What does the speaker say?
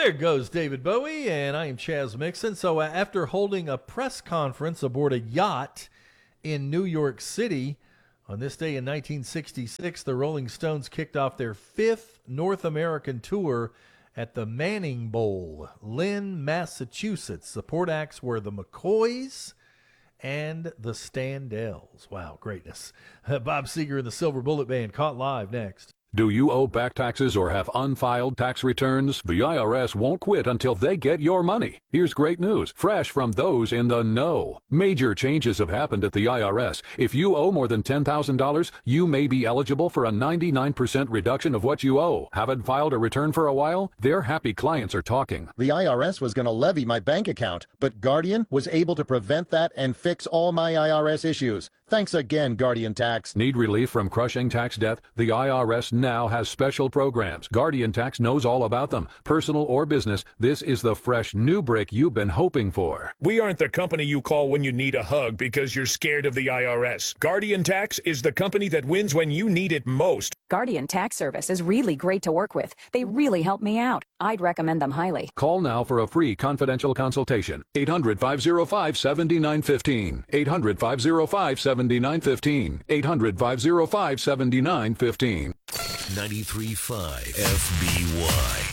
There goes David Bowie, and I am Chaz Mixon. So after holding a press conference aboard a yacht in New York City on this day in 1966, the Rolling Stones kicked off their fifth North American tour at the Manning Bowl, Lynn, Massachusetts. Support acts were the McCoys and the Standells. Wow, greatness. Bob Seger and the Silver Bullet Band caught live next. Do you owe back taxes or have unfiled tax returns? The IRS won't quit until they get your money. Here's great news, fresh from those in the know. Major changes have happened at the IRS. If you owe more than $10,000, you may be eligible for a 99% reduction of what you owe. Haven't filed a return for a while? Their happy clients are talking. The IRS was going to levy my bank account, but Guardian was able to prevent that and fix all my IRS issues. Thanks again, Guardian Tax. Need relief from crushing tax debt? The IRS now has special programs. Guardian Tax knows all about them. Personal or business, this is the fresh new brick you've been hoping for. We aren't the company you call when you need a hug because you're scared of the IRS. Guardian Tax is the company that wins when you need it most. Guardian Tax Service is really great to work with. They really help me out. I'd recommend them highly. Call now for a free confidential consultation. 800-505-7915. 800-505-7915. 800-505-7915. 93.5 FBY.